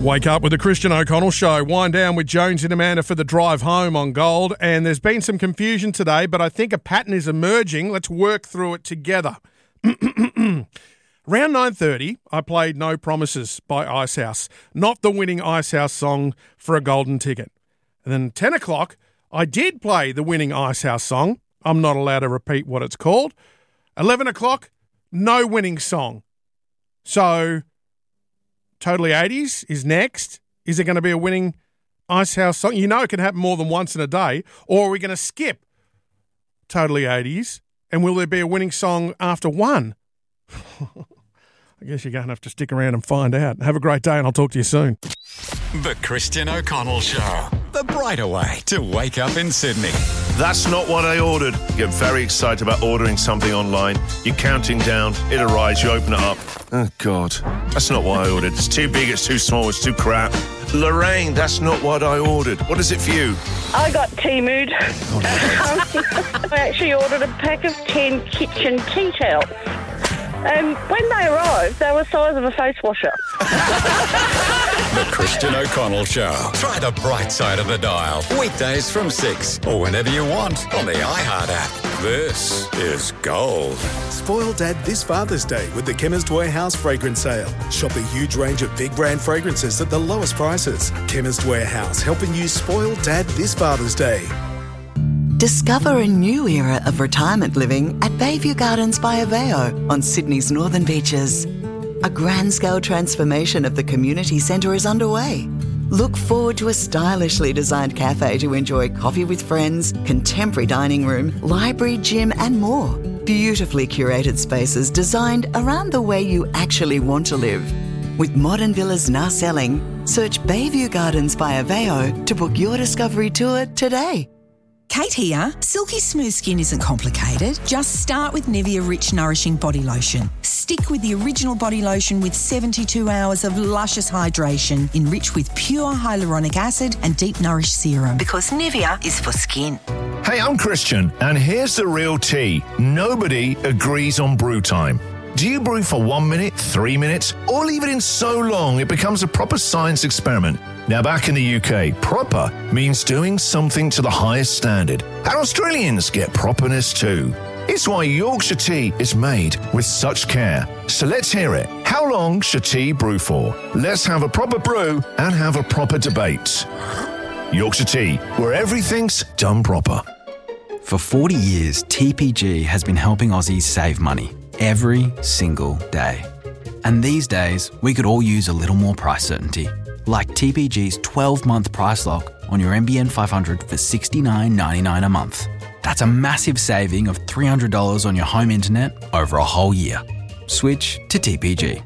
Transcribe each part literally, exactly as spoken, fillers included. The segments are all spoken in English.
Wake up with the Christian O'Connell Show. Wind down with Jones and Amanda for the drive home on Gold. And there's been some confusion today, but I think a pattern is emerging. Let's work through it together. Around nine thirty, I played No Promises by Icehouse, not the winning Icehouse song for a golden ticket. And then ten o'clock, I did play the winning Icehouse song. I'm not allowed to repeat what it's called. eleven o'clock, no winning song. So... Totally eighties is next. Is it going to be a winning Icehouse song? You know it can happen more than once in a day. Or are we going to skip Totally eighties? And will there be a winning song after one? I guess you're going to have to stick around and find out. Have a great day and I'll talk to you soon. The Christian O'Connell Show. The brighter way to wake up in Sydney. That's not what I ordered. You get very excited about ordering something online. You're counting down. It arrives. You open it up. Oh, God. That's not what I ordered. It's too big. It's too small. It's too crap. Lorraine, that's not what I ordered. What is it for you? I got T-Mood. Oh, I actually ordered a pack of ten kitchen tea towels. And when they arrived, they were the size of a face washer. The Christian O'Connell Show. Try the bright side of the dial. Weekdays from six or whenever you want on the iHeart app. This is Gold. Spoil Dad this Father's Day with the Chemist Warehouse fragrance sale. Shop a huge range of big brand fragrances at the lowest prices. Chemist Warehouse, helping you spoil Dad this Father's Day. Discover a new era of retirement living at Bayview Gardens by Aveo on Sydney's northern beaches. A grand-scale transformation of the community centre is underway. Look forward to a stylishly designed cafe to enjoy coffee with friends, contemporary dining room, library, gym and more. Beautifully curated spaces designed around the way you actually want to live. With modern villas now selling, search Bayview Gardens by Aveo to book your discovery tour today. Kate here. Silky smooth skin isn't complicated. Just start with Nivea Rich Nourishing Body Lotion. Stick with the original body lotion with seventy-two hours of luscious hydration, enriched with pure hyaluronic acid and deep nourished serum. Because Nivea is for skin. Hey, I'm Christian, and here's the real tea. Nobody agrees on brew time. Do you brew for one minute, three minutes, or leave it in so long it becomes a proper science experiment? Now, back in the U K, proper means doing something to the highest standard. And Australians get properness too. It's why Yorkshire tea is made with such care. So let's hear it. How long should tea brew for? Let's have a proper brew and have a proper debate. Yorkshire tea, where everything's done proper. For forty years, T P G has been helping Aussies save money every single day. And these days, we could all use a little more price certainty. Like T P G's twelve-month price lock on your N B N five hundred for sixty-nine ninety-nine a month. That's a massive saving of three hundred dollars on your home internet over a whole year. Switch to T P G.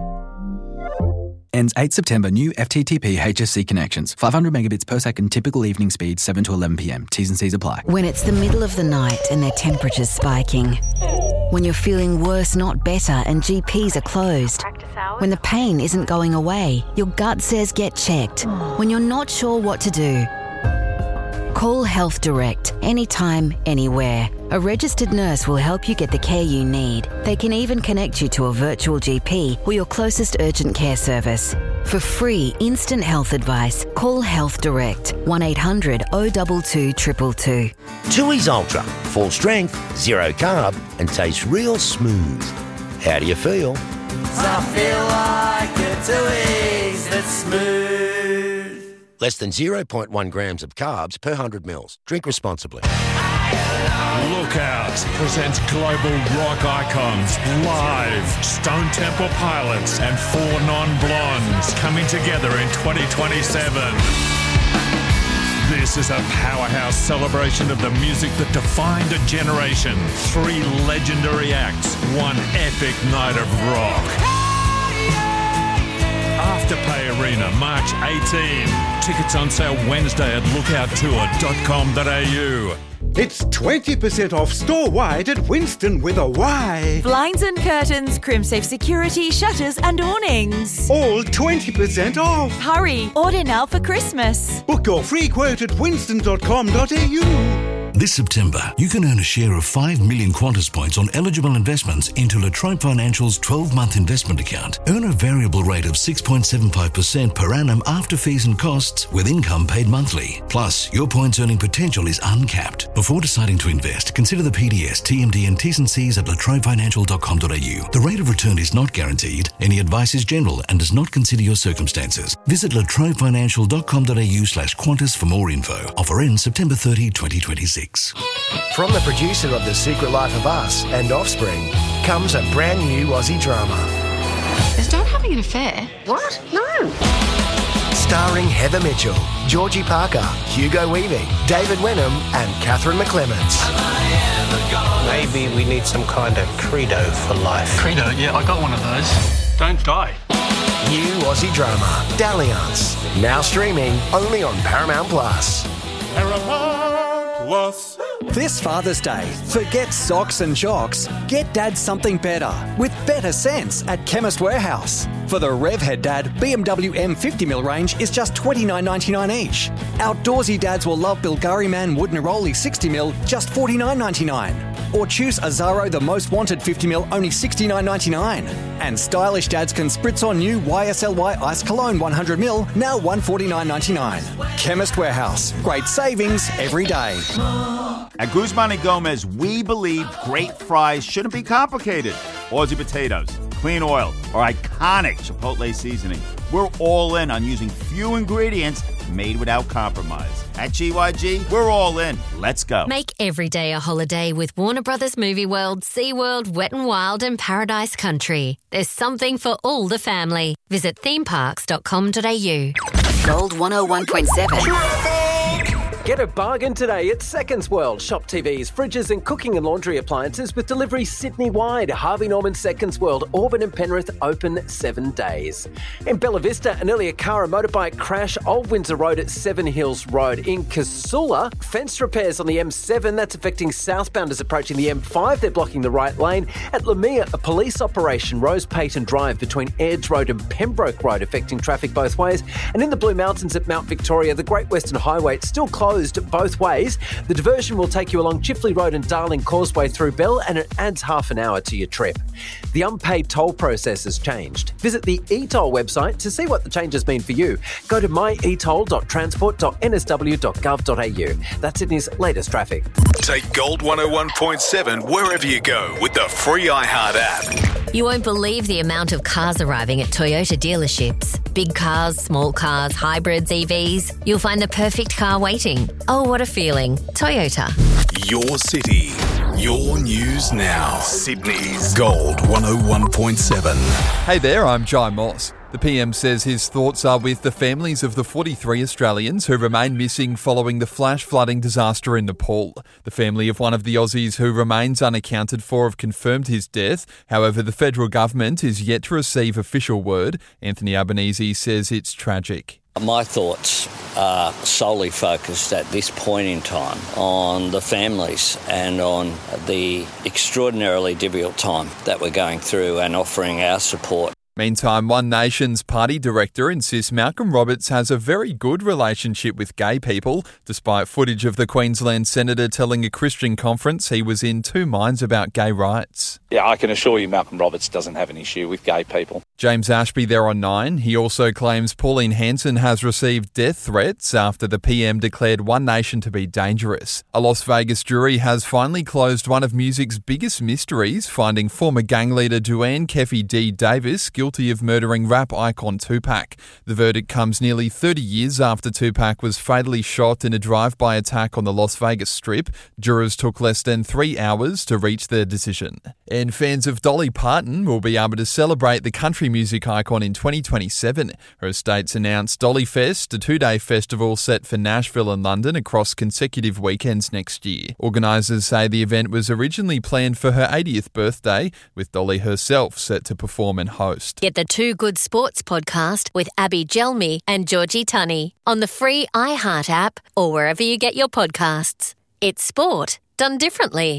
Ends eighth September. New F T T P H S C connections. five hundred megabits per second. Typical evening speed seven to eleven p.m. T's and C's apply. When it's the middle of the night and their temperature's spiking. When you're feeling worse, not better, and G Ps are closed. When the pain isn't going away, your gut says get checked. When you're not sure what to do. Call Health Direct, anytime, anywhere. A registered nurse will help you get the care you need. They can even connect you to a virtual G P or your closest urgent care service. For free, instant health advice, call Health Direct, one eight hundred oh two two two two two. Tooheys Ultra, full strength, zero carb, and tastes real smooth. How do you feel? I feel like a Tooheys that's smooth. Less than zero point one grams of carbs per one hundred mils. Drink responsibly. Lookout presents global rock icons live. Stone Temple Pilots and Four Non-Blondes coming together in twenty twenty-seven. This is a powerhouse celebration of the music that defined a generation. Three legendary acts, one epic night of rock. Afterpay Arena, March eighteenth. Tickets on sale Wednesday at lookout tour dot com dot a u. It's twenty percent off store-wide at Winston with a Y. Blinds and curtains, Crimsafe security, shutters and awnings. All twenty percent off. Hurry, order now for Christmas. Book your free quote at winston dot com dot a u. This September, you can earn a share of five million Qantas points on eligible investments into La Trobe Financial's twelve-month investment account. Earn a variable rate of six point seven five percent per annum after fees and costs with income paid monthly. Plus, your points earning potential is uncapped. Before deciding to invest, consider the P D S, T M D and T's and C's at latrobe financial dot com dot a u. The rate of return is not guaranteed. Any advice is general and does not consider your circumstances. Visit latrobe financial dot com dot a u slash Qantas for more info. Offer ends September thirtieth, twenty twenty-six. From the producer of The Secret Life of Us and Offspring comes a brand new Aussie drama. Is Dad having an affair? What? No. Starring Heather Mitchell, Georgie Parker, Hugo Weaving, David Wenham and Catherine McClements. Maybe we need some kind of credo for life. Credo? Yeah, I got one of those. Don't die. New Aussie drama, Dalliance. Now streaming only on Paramount Plus. Paramount Plus. This Father's Day, forget socks and jocks. Get Dad something better with better sense at Chemist Warehouse. For the Revhead Dad, B M W M fifty mil range is just twenty-nine ninety-nine each. Outdoorsy dads will love Bulgari Man Wood Neroli sixty mil, just forty-nine ninety-nine. Or choose Azaro The Most Wanted fifty mil, only sixty-nine ninety-nine. And stylish dads can spritz on new Y S L Y Ice Cologne one hundred mil, now one forty-nine ninety-nine. Chemist Warehouse, great savings every day. At Guzman and Gomez, we believe great fries shouldn't be complicated. Aussie potatoes, clean oil, or iconic Chipotle seasoning. We're all in on using few ingredients made without compromise. At G Y G, we're all in. Let's go. Make every day a holiday with Warner Brothers Movie World, SeaWorld, Wet n Wild and Paradise Country. There's something for all the family. Visit theme parks dot com dot a u. Gold one oh one point seven. Get a bargain today at Seconds World. Shop T Vs, fridges and cooking and laundry appliances with delivery Sydney-wide. Harvey Norman Seconds World, Auburn and Penrith open seven days. In Bella Vista, an earlier car and motorbike crash, Old Windsor Road at Seven Hills Road. In Casula, fence repairs on the M seven, that's affecting southbounders approaching the M five. They're blocking the right lane. At Lamia, a police operation, Rose Payton Drive between Aids Road and Pembroke Road, affecting traffic both ways. And in the Blue Mountains at Mount Victoria, the Great Western Highway, it's still closed both ways. The diversion will take you along Chifley Road and Darling Causeway through Bell, and it adds half an hour to your trip. The unpaid toll process has changed. Visit the e-toll website to see what the changes mean for you. Go to my e toll dot transport dot n s w dot gov dot a u. That's Sydney's latest traffic. Take Gold one oh one point seven wherever you go with the free iHeart app. You won't believe the amount of cars arriving at Toyota dealerships. Big cars, small cars, hybrids, E Vs. You'll find the perfect car waiting. Oh, what a feeling. Toyota. Your city, your news now. Sydney's Gold one oh one point seven. Hey there, I'm Jai Moss. The P M says his thoughts are with the families of the forty-three Australians who remain missing following the flash flooding disaster in Nepal. The family of one of the Aussies who remains unaccounted for have confirmed his death. However, the federal government is yet to receive official word. Anthony Albanese says it's tragic. My thoughts are solely focused at this point in time on the families and on the extraordinarily difficult time that we're going through and offering our support. Meantime, One Nation's party director insists Malcolm Roberts has a very good relationship with gay people, despite footage of the Queensland senator telling a Christian conference he was in two minds about gay rights. Yeah, I can assure you Malcolm Roberts doesn't have an issue with gay people. James Ashby there on Nine. He also claims Pauline Hanson has received death threats after the P M declared One Nation to be dangerous. A Las Vegas jury has finally closed one of music's biggest mysteries, finding former gang leader Duane Keffi D. Davis guilty of murdering rap icon Tupac. The verdict comes nearly thirty years after Tupac was fatally shot in a drive-by attack on the Las Vegas Strip. Jurors took less than three hours to reach their decision. And fans of Dolly Parton will be able to celebrate the country music icon in twenty twenty-seven. Her estate's announced Dolly Fest, a two-day festival set for Nashville and London across consecutive weekends next year. Organisers say the event was originally planned for her eightieth birthday, with Dolly herself set to perform and host. Get the Two Good Sports podcast with Abby Gelmi and Georgie Tunney on the free iHeart app or wherever you get your podcasts. It's sport done differently.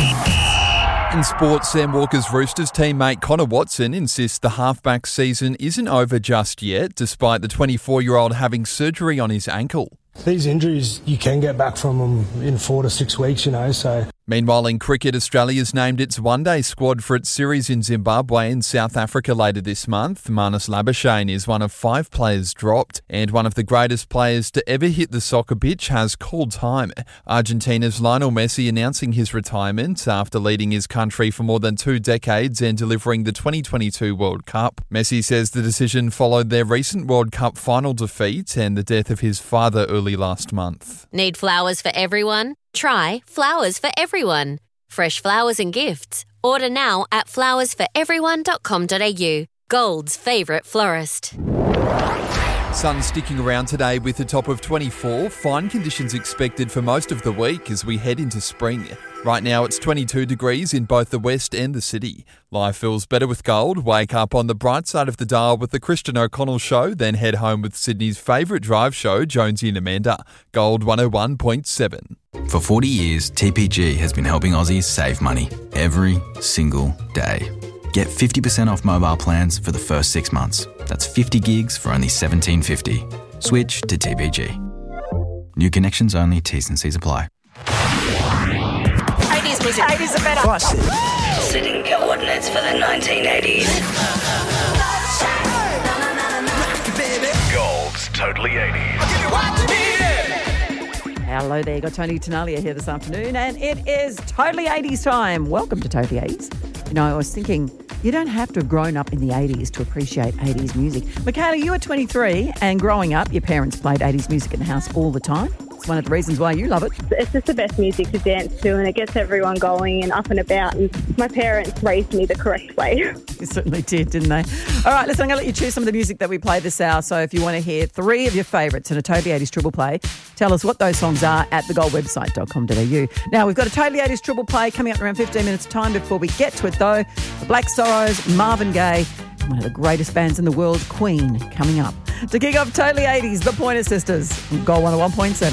In sports, Sam Walker's Roosters teammate Connor Watson insists the halfback season isn't over just yet, despite the twenty-four-year-old having surgery on his ankle. These injuries, you can get back from them in four to six weeks, you know, so... Meanwhile, in cricket, Australia's named its one-day squad for its series in Zimbabwe and South Africa later this month. Marnus Labuschagne is one of five players dropped, and one of the greatest players to ever hit the soccer pitch has called time. Argentina's Lionel Messi announcing his retirement after leading his country for more than two decades and delivering the twenty twenty-two World Cup. Messi says the decision followed their recent World Cup final defeat and the death of his father early last month. Need flowers for everyone? Try Flowers for Everyone. Fresh flowers and gifts. Order now at flowers for everyone dot com dot a u. Gold's favourite florist. Sun sticking around today with a top of twenty-four. Fine conditions expected for most of the week as we head into spring. Right now it's twenty-two degrees in both the west and the city. Life feels better with Gold. Wake up on the bright side of the dial with the Christian O'Connell Show, then head home with Sydney's favourite drive show, Jonesy and Amanda. Gold one oh one point seven. For forty years, T P G has been helping Aussies save money every single day. Get fifty percent off mobile plans for the first six months. That's fifty gigs for only seventeen fifty. Switch to T P G. New connections only, T's and C's apply. eighties music. eighties are better. Classic. Setting coordinates for the nineteen eighties. Gold's Totally eighties. Hello there, got Tony Tenalia here this afternoon, and it is Totally eighties time. Welcome to Totally eighties. You know, I was thinking, you don't have to have grown up in the eighties to appreciate eighties music. Michaela, you were twenty-three, and growing up, your parents played eighties music in the house all the time. It's one of the reasons why you love it. It's just the best music to dance to, and it gets everyone going and up and about, and my parents raised me the correct way. You certainly did, didn't they? All right, listen, I'm going to let you choose some of the music that we play this hour, so if you want to hear three of your favourites in a Totally eighties triple play, tell us what those songs are at the gold website dot com dot a u. Now, we've got a Totally eighties triple play coming up in around fifteen minutes' time. Before we get to it, though, the Black Sorrows, Marvin Gaye, one of the greatest bands in the world, Queen, coming up. To kick off Totally eighties, the Pointer Sisters, Gold one oh one point seven.